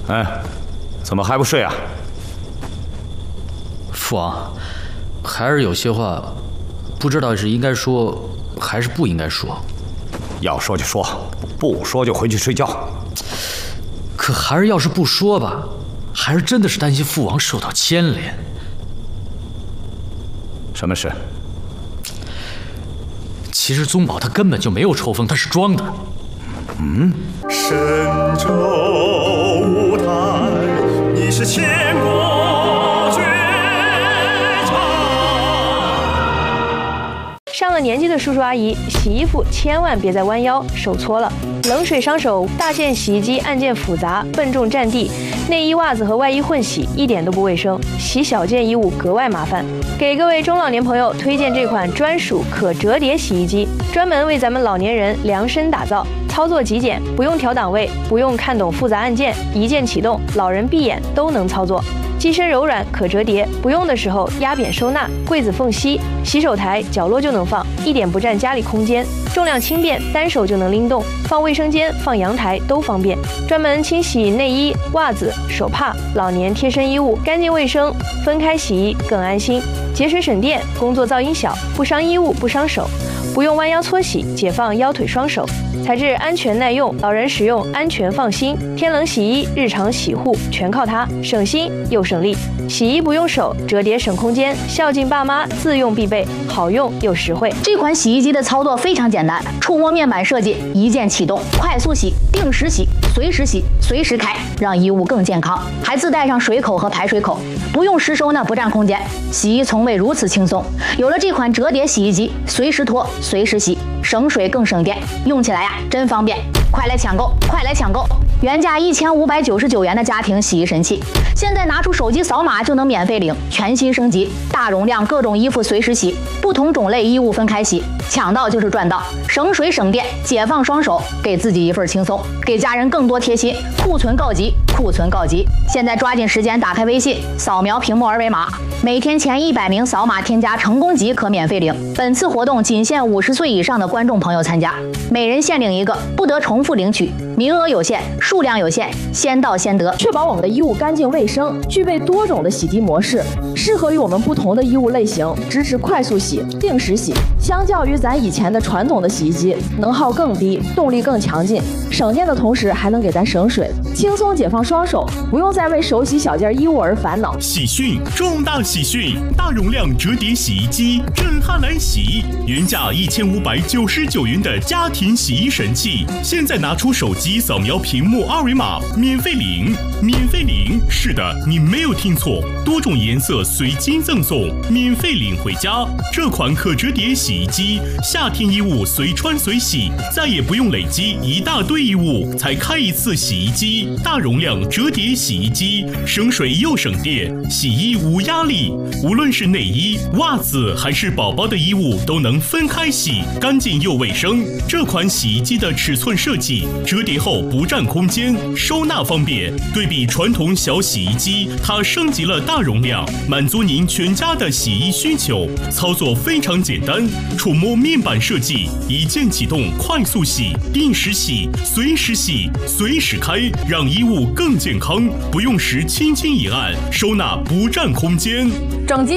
哎，怎么还不睡啊？ 父王，孩儿有些话，不知道是应该说还是不应该说。 要说就说，不说就回去睡觉。 可孩儿要是不说吧，孩儿真的是担心父王受到牵连。 什么事？ 其实宗保他根本就没有抽风，他是装的。 神州舞台，你是千古绝唱。 上了年纪的叔叔阿姨，洗衣服千万别再弯腰，手搓了，冷水伤手。大件洗衣机按键复杂，笨重占地，内衣、袜子和外衣混洗，一点都不卫生。洗小件衣物格外麻烦。给各位中老年朋友推荐这款专属可折叠洗衣机，专门为咱们老年人量身打造。操作极简，不用调档位，不用看懂复杂按键，一键启动，老人闭眼都能操作。机身柔软，可折叠，不用的时候压扁收纳，柜子缝隙、洗手台角落就能放，一点不占家里空间。重量轻便，单手就能拎动，放卫生间、放阳台都方便。专门清洗内衣、袜子、手帕、老年贴身衣物，干净卫生，分开洗衣更安心，节水省电，工作噪音小，不伤衣物，不伤手。不用弯腰搓洗，解放腰腿双手，材质安全耐用，老人使用安全放心。天冷洗衣，日常洗护全靠它，省心又省力。洗衣不用手，折叠省空间，孝敬爸妈自用必备，好用又实惠。 这款洗衣机的操作非常简单，触摸面板设计，一键启动，快速洗、定时洗、随时洗、随时开，让衣物更健康。还自带上水口和排水口，不用实收呢，不占空间。洗衣从未如此轻松。有了这款折叠洗衣机，随时脱。随时洗，省水更省电，用起来呀真方便！快来抢购，快来抢购！原价1599元的家庭洗衣神器，现在拿出手机扫码就能免费领，全新升级，大容量各种衣服随时洗，不同种类衣物分开洗，抢到就是赚到，省水省电，解放双手，给自己一份轻松，给家人更多贴心。库存告急，库存告急！现在抓紧时间打开微信，扫描屏幕二维码，每天前100名扫码添加成功即可免费领。本次活动仅限50岁以上的观众朋友参加，每人限领一个，不得重复领取，名额有限，数量有限，先到先得。 确保我们的衣物干净卫生，具备多种的洗涤模式，适合于我们不同的衣物类型，支持快速洗、定时洗。相较于咱以前的传统的洗衣机，能耗更低，动力更强劲，省电的同时还能给咱省水，轻松解放双手，不用再为手洗小件衣物而烦恼。 喜讯！重大喜讯！大容量折叠洗衣机震撼来袭，原价1599元的家庭洗衣神器，现在拿出手机扫描屏幕二维码，免费领，免费领！是的，你没有听错，多种颜色随机赠送，免费领回家。这款可折叠洗衣机，夏天衣物随穿随洗，再也不用累积一大堆衣物才开一次洗衣机。大容量折叠洗衣机，省水又省电，洗衣无压力。无论是内衣、袜子还是宝宝的衣物，都能分开洗，干净又卫生。这款洗衣机的尺寸设计，折叠后不占空间，收纳方便。对比传统小洗衣机，它升级了大容量，满足您全家的洗衣需求。操作非常简单，触摸面板设计，一键启动，快速洗、定时洗、随时洗、随时开，让衣物更健康。不用时轻轻一按，收纳不占空间。 整机